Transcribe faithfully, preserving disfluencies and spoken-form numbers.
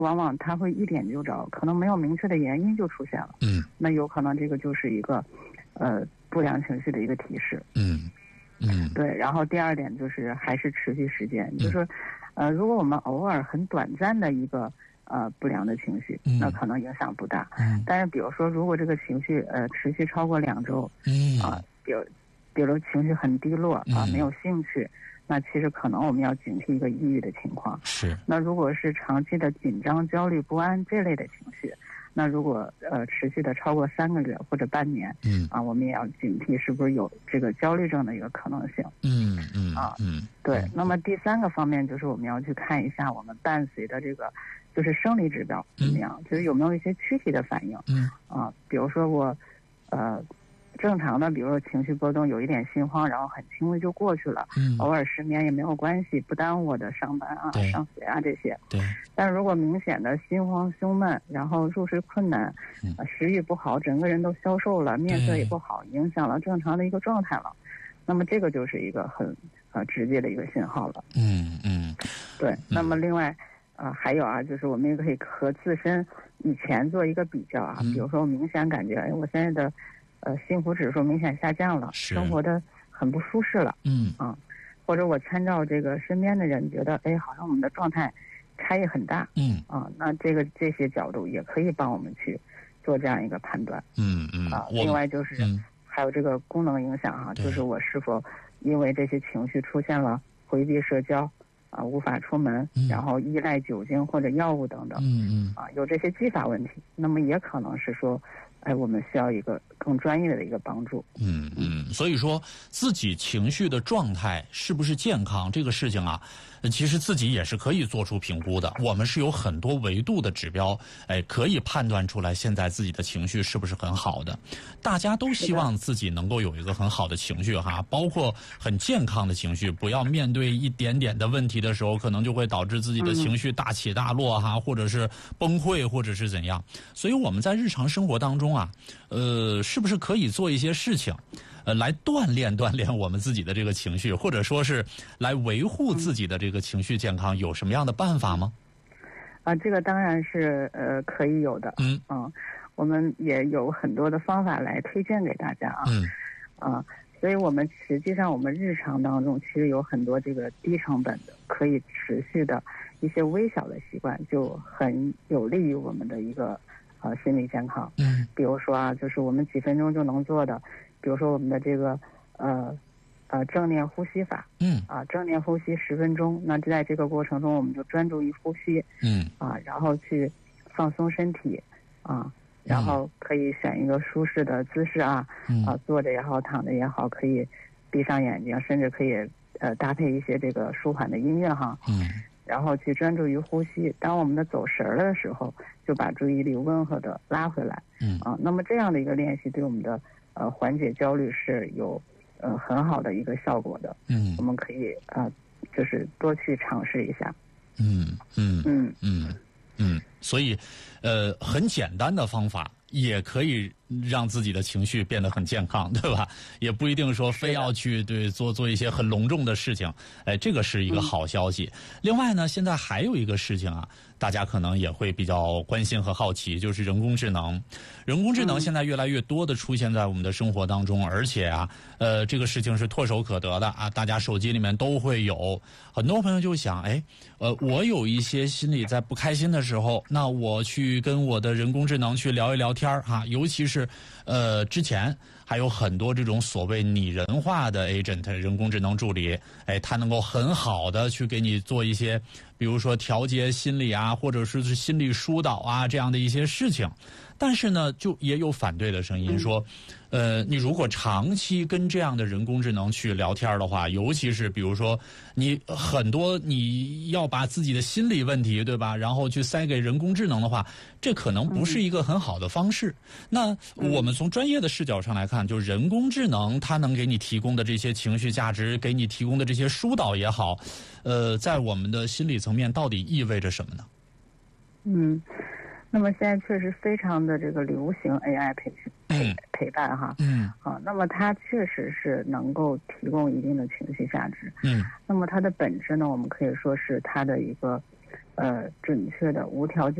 往往他会一点就着，可能没有明确的原因就出现了。 嗯， 那有可能这个就是一个呃不良情绪的一个提示。 嗯嗯， 对。然后第二点就是还是持续时间，就是说呃如果我们偶尔很短暂的一个呃不良的情绪，那可能影响不大。 嗯， 但是比如说如果这个情绪呃持续超过两周， 嗯啊，比如比如情绪很低落啊，没有兴趣。那其实可能我们要警惕一个抑郁的情况。 是。 那如果是长期的紧张、焦虑、不安这类的情绪，那如果呃持续的超过三个月或者半年， 嗯啊，我们也要警惕是不是有这个焦虑症的一个可能性。 嗯嗯啊嗯， 对。 嗯那么第三个方面就是我们要去看一下我们伴随的这个就是生理指标怎么样，嗯、就是有没有一些躯体的反应。 嗯啊，比如说我呃。正常的，比如说情绪波动，有一点心慌，然后很轻微就过去了。 嗯， 偶尔失眠也没有关系，不耽误我的上班啊、上学啊这些。 对。 但是如果明显的心慌、胸闷，然后入睡困难， 嗯呃、食欲不好，整个人都消瘦了，面色也不好，影响了正常的一个状态了，那么这个就是一个很呃直接的一个信号了。 嗯嗯， 对。那么另外啊、呃、还有啊，就是我们也可以和自身以前做一个比较啊， 嗯、 比如说我明显感觉，哎，我现在的。呃，幸福指数明显下降了，生活的很不舒适了。 嗯啊，或者我参照这个身边的人，觉得哎，好像我们的状态差异很大。 嗯啊，那这个这些角度也可以帮我们去做这样一个判断。 嗯嗯啊，另外就是、 嗯、 还有这个功能影响哈、啊，就是我是否因为这些情绪出现了回避社交啊，无法出门， 嗯、 然后依赖酒精或者药物等等。 嗯嗯啊，有这些继发问题，那么也可能是说。哎，我们需要一个更专业的一个帮助。 嗯嗯，所以说自己情绪的状态是不是健康这个事情啊，其实自己也是可以做出评估的。我们是有很多维度的指标，哎，可以判断出来现在自己的情绪是不是很好的。大家都希望自己能够有一个很好的情绪哈，包括很健康的情绪，不要面对一点点的问题的时候，可能就会导致自己的情绪大起大落哈，或者是崩溃，或者是怎样。所以我们在日常生活当中啊，呃，是不是可以做一些事情，呃，来锻炼锻炼我们自己的这个情绪，或者说是来维护自己的这个情绪健康，有什么样的办法吗？ 啊，这个当然是呃可以有的。 嗯嗯，我们也有很多的方法来推荐给大家啊。 嗯啊，所以我们实际上我们日常当中其实有很多这个低成本的可以持续的一些微小的习惯，就很有利于我们的一个呃心理健康。 嗯， 比如说啊，就是我们几分钟就能做的，比如说我们的这个呃呃正念呼吸法。 嗯啊，正念呼吸十分钟，那在这个过程中我们就专注于呼吸。 嗯啊，然后去放松身体啊，然后可以选一个舒适的姿势啊， 嗯啊坐着也好，躺着也好，可以闭上眼睛，甚至可以呃搭配一些这个舒缓的音乐哈。 嗯。 然后去专注于呼吸，当我们的走神儿的时候，就把注意力温和的拉回来。 嗯啊，那么这样的一个练习对我们的呃缓解焦虑是有呃很好的一个效果的。 嗯， 我们可以啊、呃，就是多去尝试一下。 嗯嗯嗯嗯嗯，所以呃很简单的方法也可以让自己的情绪变得很健康，对吧？也不一定说非要去对做做一些很隆重的事情，哎，这个是一个好消息。嗯、另外呢，现在还有一个事情啊，大家可能也会比较关心和好奇，就是人工智能。人工智能现在越来越多的出现在我们的生活当中，而且啊，呃，这个事情是唾手可得的啊，大家手机里面都会有。很多朋友就想，哎，呃，我有一些心里在不开心的时候，那我去跟我的人工智能去聊一聊天儿哈，尤其是呃之前还有很多这种所谓拟人化的 agent 人工智能助理，哎，它能够很好的去给你做一些，比如说调节心理啊，或者是心理疏导啊这样的一些事情。但是呢，就也有反对的声音说，呃，你如果长期跟这样的人工智能去聊天的话，尤其是比如说你很多你要把自己的心理问题，对吧？然后去塞给人工智能的话，这可能不是一个很好的方式。那我们从专业的视角上来看，就人工智能它能给你提供的这些情绪价值，给你提供的这些疏导也好，呃，在我们的心理层面到底意味着什么呢？ 嗯。那么现在确实非常的这个流行 A I 陪陪陪伴哈， 嗯， 啊，那么它确实是能够提供一定的情绪价值， 嗯， 那么它的本质呢，我们可以说是它的一个呃准确的、无条件